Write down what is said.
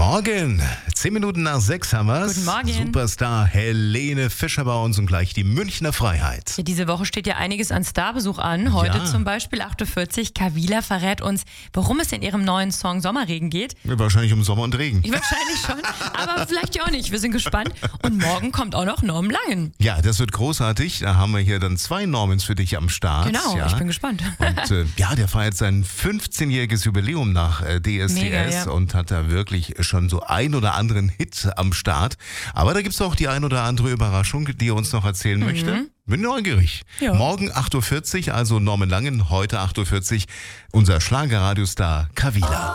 Morgen, 10 Minuten nach 6 haben wir's. Guten Morgen. Superstar Helene Fischer bei uns und gleich die Münchner Freiheit. Ja, diese Woche steht ja einiges an Starbesuch an. Heute Ja. zum Beispiel 8.40 Uhr. Kavila verrät uns, worum es in ihrem neuen Song Sommerregen geht. Wahrscheinlich um Sommer und Regen. Wahrscheinlich schon, aber vielleicht ja auch nicht. Wir sind gespannt. Und morgen kommt auch noch Norm Langen. Ja, das wird großartig. Da haben wir hier dann 2 Normans für dich am Start. Genau, ja. ich bin gespannt. Und der feiert sein 15-jähriges Jubiläum nach DSDS Mega, ja. und hat da wirklich schon so ein oder anderen Hit am Start. Aber da gibt's auch die ein oder andere Überraschung, die er uns noch erzählen möchte. Bin neugierig. Ja. Morgen 8.40 Uhr, also Norman Langen, heute 8.40 Uhr, unser Schlagerradiostar Kavila.